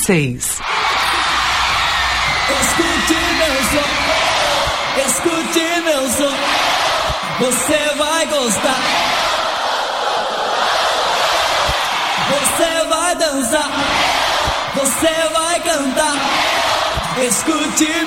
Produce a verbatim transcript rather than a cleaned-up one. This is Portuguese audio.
seis. Escute meu som, escute meu som, você vai gostar, você vai dançar, você vai cantar, escute